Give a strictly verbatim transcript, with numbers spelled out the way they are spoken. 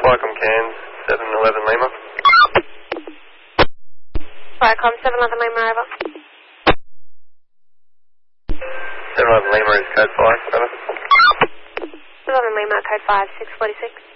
Flycom Cairns, seven eleven Lima. Flycom, seven eleven Lima, over. seven eleven Lima is code five, over. seven eleven Lima, code five, six forty-six.